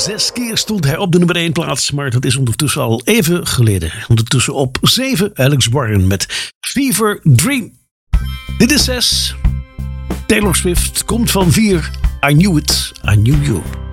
6 keer stond hij op de nummer 1 plaats. Maar dat is ondertussen al even geleden. Ondertussen op 7 Alex Warren met Fever Dream. Dit is 6. Taylor Swift komt van 4. I Knew It, I Knew You.